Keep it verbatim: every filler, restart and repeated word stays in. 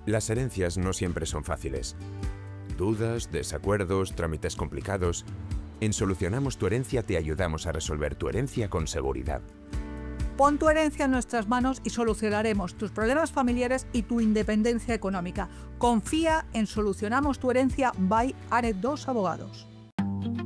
Las herencias no siempre son fáciles. Dudas, desacuerdos, trámites complicados. En Solucionamos tu Herencia te ayudamos a resolver tu herencia con seguridad. Pon tu herencia en nuestras manos y solucionaremos tus problemas familiares y tu independencia económica. Confía en Solucionamos tu Herencia by Aredos Abogados.